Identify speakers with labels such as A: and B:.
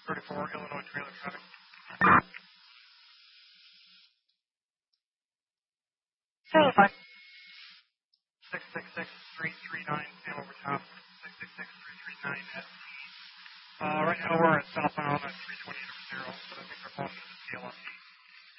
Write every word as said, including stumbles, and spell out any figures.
A: thirty-four, Illinois trailer traffic.
B: Hey, bud.
A: six six six, three three nine, Sam over top. six six six, three three nine, S T. Uh, right now we're at southbound at three twenty over zero.